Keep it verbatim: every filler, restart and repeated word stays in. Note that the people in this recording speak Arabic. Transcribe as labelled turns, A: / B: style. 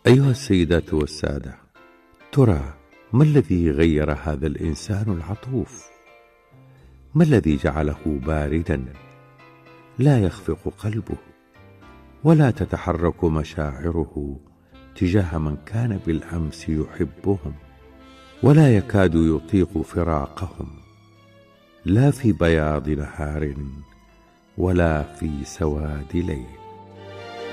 A: أيها السيدات والسادة، ترى ما الذي غير هذا الإنسان العطوف؟ ما الذي جعله باردا لا يخفق قلبه ولا تتحرك مشاعره تجاه من كان بالأمس يحبهم ولا يكاد يطيق فراقهم، لا في بياض نهار ولا في سواد ليل؟